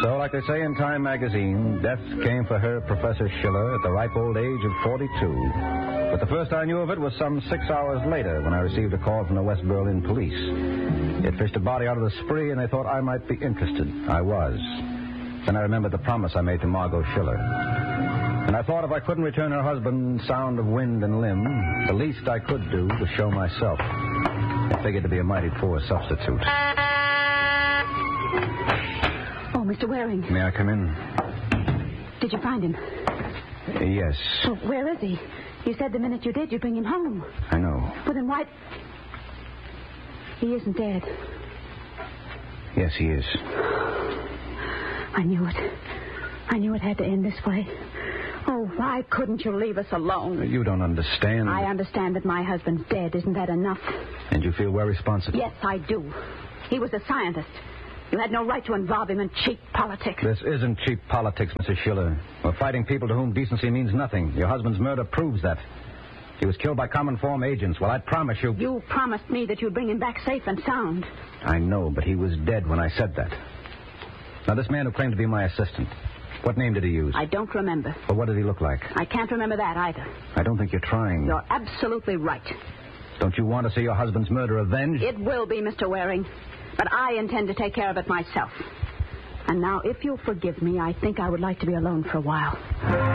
So, like they say in Time magazine, death came for her, Professor Schiller, at the ripe old age of 42. But the first I knew of it was some 6 hours later when I received a call from the West Berlin police. They had fished a body out of the Spree, and they thought I might be interested. I was. Then I remembered the promise I made to Margot Schiller. And I thought if I couldn't return her husband sound of wind and limb, the least I could do was show myself. I figured to be a mighty poor substitute. Oh, Mr. Waring. May I come in? Did you find him? Yes. Well, where is he? You said the minute you did, you'd bring him home. I know. Well, then why... He isn't dead. Yes, he is. I knew it. I knew it had to end this way. Oh, why couldn't you leave us alone? You don't understand. I understand that my husband's dead. Isn't that enough? And you feel we're responsible? Yes, I do. He was a scientist. You had no right to involve him in cheap politics. This isn't cheap politics, Mrs. Schiller. We're fighting people to whom decency means nothing. Your husband's murder proves that. He was killed by common form agents. Well, I promise you... You promised me that you'd bring him back safe and sound. I know, but he was dead when I said that. Now, this man who claimed to be my assistant, what name did he use? I don't remember. Well, what did he look like? I can't remember that either. I don't think you're trying. You're absolutely right. Don't you want to see your husband's murder avenged? It will be, Mr. Waring. But I intend to take care of it myself. And now, if you'll forgive me, I think I would like to be alone for a while.